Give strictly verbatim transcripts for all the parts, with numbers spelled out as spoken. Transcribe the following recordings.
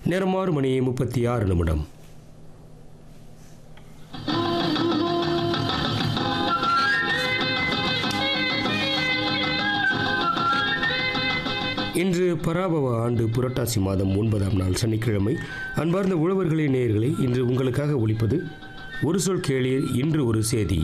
நேரம் ஆறு மணி முப்பத்தி ஆறு நிமிடம். இன்று பராபவ ஆண்டு புரட்டாசி மாதம் ஒன்பதாம் நாள் சனிக்கிழமை. அன்பார்ந்த உழவர்களே, நேயர்களே, இன்று உங்களுக்காக ஒலிப்பது ஒரு சொல் கேளீர் இன்று ஒரு செய்தி.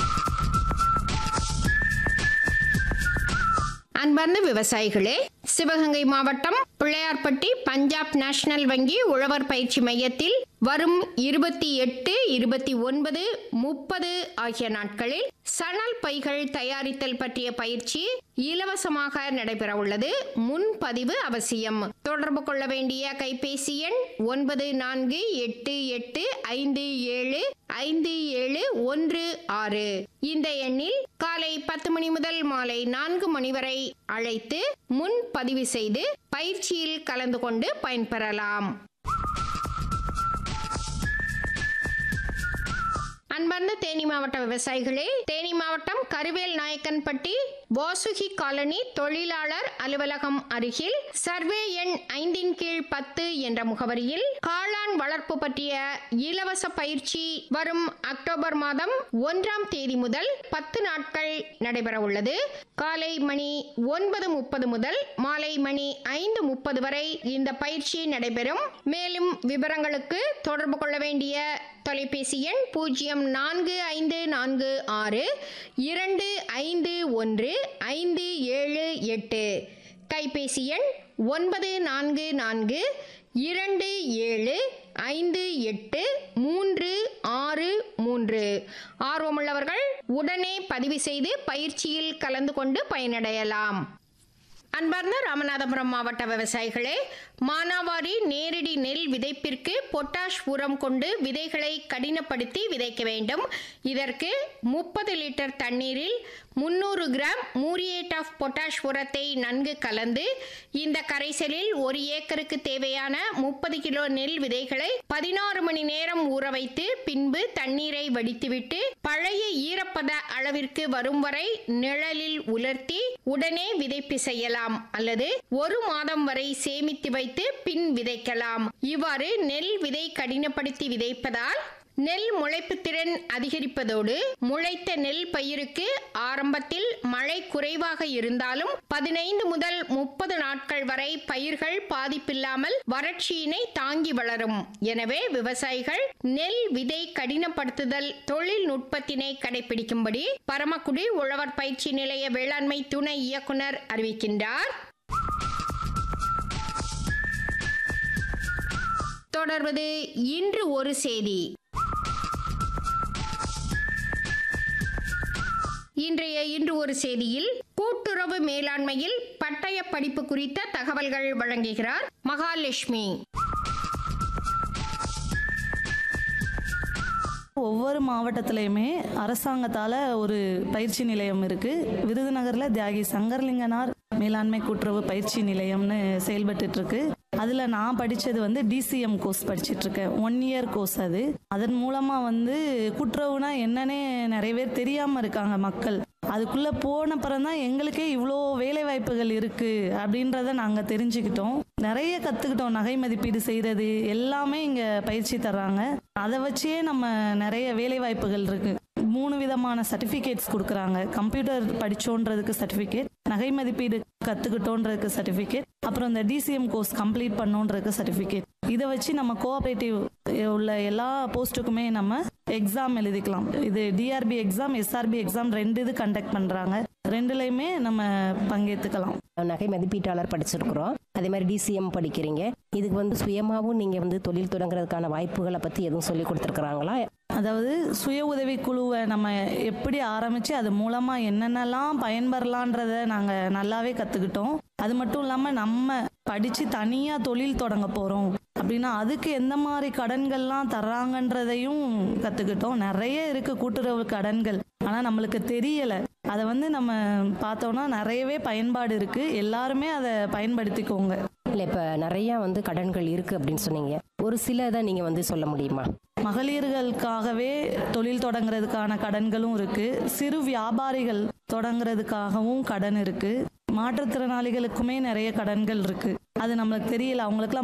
அன்பார்ந்த விவசாயிகளே, சிவகங்கை மாவட்டம் பிள்ளையார்பட்டி பஞ்சாப் நேஷனல் வங்கி உழவர் பயிற்சி மையத்தில் வரும் இருபத்தி எட்டு இருபத்தி ஒன்பது முப்பது ஆகிய நாட்களில் சணல் பைகள் தயாரித்தல் பற்றிய பயிற்சி இலவசமாக நடைபெற உள்ளது. முன்பதிவு அவசியம். தொடர்பு கொள்ள வேண்டிய கைபேசி எண் ஒன்பது நான்கு எட்டு எட்டு ஐந்து ஏழு ஐந்து ஏழு ஒன்று ஆறு. இந்த எண்ணில் காலை பத்து மணி முதல் மாலை நான்கு மணி வரை அழைத்து முன் பதிவு செய்து பயிற்சியில் கலந்து கொண்டு பயன்பெறலாம். அன்பார்ந்த தேனி மாவட்ட விவசாயிகளே, தேனி மாவட்டம் கருவேல் நாயக்கன்பட்டி வாசுகி காலனி தொழிலாளர் அலுவலகம் அருகில் சர்வே எண் ஐந்தின் கீழ் பத்து என்ற முகவரியில் காளான் வளர்ப்பு பற்றிய இலவச பயிற்சி வரும் அக்டோபர் மாதம் ஒன்றாம் தேதி முதல் பத்து நாட்கள் நடைபெற உள்ளது. காலை மணி ஒன்பது முப்பது முதல் மாலை மணி ஐந்து முப்பது வரை இந்த பயிற்சி நடைபெறும். மேலும் விவரங்களுக்கு தொடர்பு கொள்ள வேண்டிய தொலைபேசி எண் பூஜ்ஜியம் நான்கு ஐந்து நான்கு ஆறு இரண்டு ஐந்து ஒன்று ஐந்து ஏழு எட்டு. கைபேசி எண் ஒன்பது நான்கு நான்கு இரண்டு ஏழு ஐந்து எட்டு மூன்று ஆறு மூன்று. ஆர்வமுள்ளவர்கள் உடனே பதிவு செய்து பயிற்சியில் கலந்து கொண்டு பயனடையலாம். அன்பார்ந்த ராமநாதபுரம் மாவட்ட விவசாயிகளே, மானாவாரி நேரடி நெல் விதைப்பிற்கு பொட்டாஷ் உரம் கொண்டு விதைகளை கடினப்படுத்தி விதைக்க வேண்டும். இதற்கு முப்பது லிட்டர் தண்ணீரில் முன்னூறு கிராம் மூரியேட் ஆஃப் பொட்டாஷ் உரத்தை நன்கு கலந்து இந்த கரைசலில் ஒரு ஏக்கருக்கு தேவையான முப்பது கிலோ நெல் விதைகளை பதினாறு மணி நேரம் ஊற வைத்து பின்பு தண்ணீரை வடித்துவிட்டு பழைய ஈரப்பத அளவிற்கு வரும் வரை நிழலில் உலர்த்தி உடனே விதைப்பு செய்யலாம் அல்லது ஒரு மாதம் வரை சேமித்து வைத்து பின் விதைக்கலாம். இவ்வாறு நெல் விதை கடினப்படுத்தி விதைப்பதால் நெல் முளைப்பு திறன் அதிகரிப்பதோடு முளைத்த நெல் பயிருக்கு ஆரம்பத்தில் மழை குறைவாக இருந்தாலும் பதினைந்து முதல் முப்பது நாட்கள் வரை பயிர்கள் பாதிப்பில்லாமல் வறட்சியினை தாங்கி வளரும். எனவே விவசாயிகள் நெல் விதை கடினப்படுத்துதல் தொழில்நுட்பத்தினை கடைபிடிக்கும்படி பரமக்குடி உழவர் பயிற்சி நிலைய வேளாண்மை துணை இயக்குனர் அறிவிக்கின்றார். தொடர்வது இன்று ஒரு செய்தி. இன்றைய இன்று ஒரு செய்தியில் கூட்டுறவு மேலாண்மையில் பட்டய படிப்பு குறித்த தகவல்கள் வழங்குகிறார் மகாலட்சுமி. ஒவ்வொரு மாவட்டத்திலையுமே அரசாங்கத்தால் ஒரு பயிற்சி நிலையம் இருக்குது. விருதுநகரில் தியாகி சங்கர்லிங்கனார் மேலாண்மை கூட்டுறவு பயிற்சி நிலையம்னு செயல்பட்டு இருக்கு. அதில் நான் படித்தது வந்து DCM course படிச்சுட்ருக்கேன். One year course அது. அதன் மூலமாக வந்து கூட்டுறவுனா என்னன்னே நிறைய பேர் தெரியாமல் இருக்காங்க மக்கள். அதுக்குள்ளே போன தான் எங்களுக்கே இவ்வளோ வேலை வாய்ப்புகள் இருக்குது அப்படின்றத நாங்கள் தெரிஞ்சுக்கிட்டோம். நிறைய கற்றுக்கிட்டோம். நகை மதிப்பீடு செய்கிறது எல்லாமே இங்கே பயிற்சி தர்றாங்க. அதை வச்சே நம்ம நிறைய வேலை வாய்ப்புகள் இருக்குது. மூணு விதமான சர்டிஃபிகேட்ஸ் கொடுக்குறாங்க. கம்ப்யூட்டர் படித்தோன்றதுக்கு சர்டிஃபிகேட், நகை மதிப்பீடு கற்றுக்கிட்டோன்றதுக்கு சர்டிஃபிகேட், அப்புறம் இந்த டிசிஎம் கோர்ஸ் கம்ப்ளீட் பண்ணோன்றதுக்கு சர்டிஃபிகேட். இதை வச்சு நம்ம கோஆப்ரேட்டிவ் உள்ள எல்லா போஸ்ட்டுக்குமே நம்ம எக்ஸாம் எழுதிக்கலாம். இது டிஆர்பி எக்ஸாம், எஸ்ஆர்பி எக்ஸாம் ரெண்டு இது கண்டக்ட் பண்ணுறாங்க. ரெண்டுலையுமே நம்ம பங்கேற்றுக்கலாம். நகை மதிப்பீட்டாளர் படிச்சிருக்கிறோம். அதே மாதிரி டிசிஎம் படிக்கிறீங்க. இதுக்கு வந்து சுயமாகவும் நீங்கள் வந்து தொழில் தொடங்குறதுக்கான வாய்ப்புகளை பற்றி எதுவும் சொல்லி கொடுத்துருக்குறாங்களா? அதாவது சுய உதவி குழுவை நம்ம எப்படி ஆரம்பித்து அது மூலமாக என்னென்னலாம் பயன்பெறலான்றதை நாங்கள் நல்லாவே கற்றுக்கிட்டோம். அது மட்டும் இல்லாமல் நம்ம படித்து தனியாக தொழில் தொடங்க போகிறோம் அப்படின்னா அதுக்கு எந்த மாதிரி கடன்கள்லாம் தர்றாங்கன்றதையும் கற்றுக்கிட்டோம். நிறைய இருக்குது கூட்டுறவு கடன்கள், ஆனால் நம்மளுக்கு தெரியலை. அதை வந்து நம்ம பார்த்தோன்னா நிறையவே பயன்பாடு இருக்குது. எல்லாருமே அதை பயன்படுத்திக்கோங்க. இல்லை, இப்போ நிறையா வந்து கடன்கள் இருக்குது அப்படின்னு சொன்னீங்க. ஒரு சிலதை நீங்கள் வந்து சொல்ல முடியுமா? மகளிர்களுக்காகவே தொழில் தொடங்குறதுக்கான கடன்களும் இருக்குது. சிறு வியாபாரிகள் தொடங்குறதுக்காகவும் கடன் இருக்குது. மாற்றுத்திறனாளிகளுக்குமே நிறைய கடன்கள் இருக்குது. அது நம்மளுக்கு தெரியல. அவங்களுக்குலாம்